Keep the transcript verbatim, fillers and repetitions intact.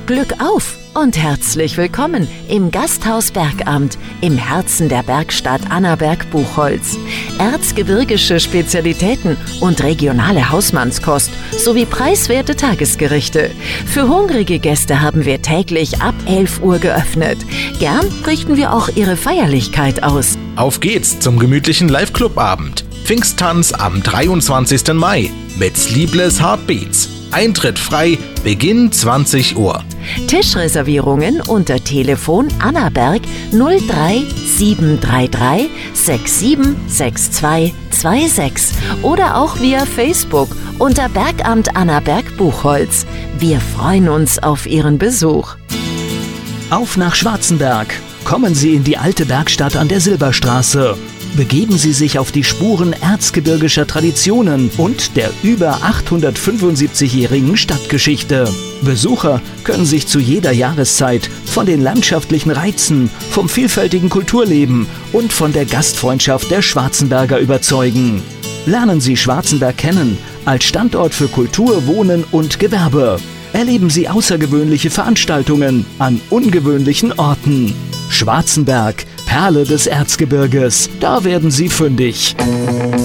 Glück auf und herzlich willkommen im Gasthaus Bergamt im Herzen der Bergstadt Annaberg-Buchholz. Erzgebirgische Spezialitäten und regionale Hausmannskost sowie preiswerte Tagesgerichte. Für hungrige Gäste haben wir täglich ab elf Uhr geöffnet. Gern richten wir auch Ihre Feierlichkeit aus. Auf geht's zum gemütlichen Live-Club-Abend. Pfingsttanz am dreiundzwanzigsten Mai mit Sleepless Heartbeats. Eintritt frei, Beginn zwanzig Uhr. Tischreservierungen unter Telefon Annaberg null drei sieben drei drei sechs sieben sechs zwei zwei sechs oder auch via Facebook unter Bergamt Annaberg Buchholz. Wir freuen uns auf Ihren Besuch. Auf nach Schwarzenberg. Kommen Sie in die alte Bergstadt an der Silberstraße. Begeben Sie sich auf die Spuren erzgebirgischer Traditionen und der über achthundertfünfundsiebzigjährigen Stadtgeschichte. Besucher können sich zu jeder Jahreszeit von den landschaftlichen Reizen, vom vielfältigen Kulturleben und von der Gastfreundschaft der Schwarzenberger überzeugen. Lernen Sie Schwarzenberg kennen als Standort für Kultur, Wohnen und Gewerbe. Erleben Sie außergewöhnliche Veranstaltungen an ungewöhnlichen Orten. Schwarzenberg, Perle des Erzgebirges, da werden Sie fündig.